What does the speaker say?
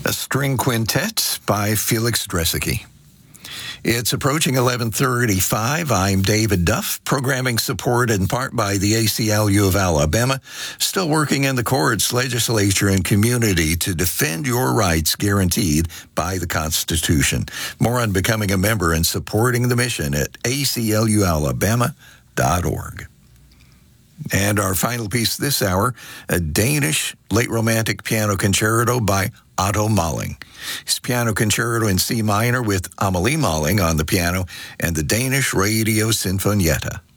a string quintet by Felix Dresicki. It's approaching 11:35. I'm David Duff, programming support in part by the ACLU of Alabama, still working in the courts, legislature, and community to defend your rights guaranteed by the Constitution. More on becoming a member and supporting the mission at aclualabama.org. And our final piece this hour, a Danish late romantic piano concerto by Otto Malling. His piano concerto in C minor with Amelie Malling on the piano and the Danish Radio Sinfonietta.